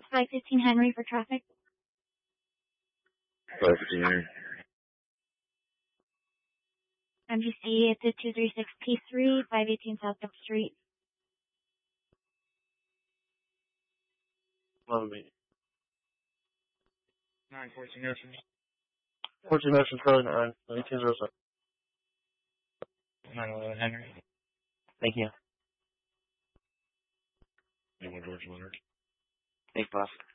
515 Henry for traffic. 515 Henry. MGC, it's a 236P3, 518 South Duck Street. 11 914 Ocean. 14 Ocean Charlie 9, 1807. 911 Henry. Thank you. 81 George Leonard. Thanks, boss.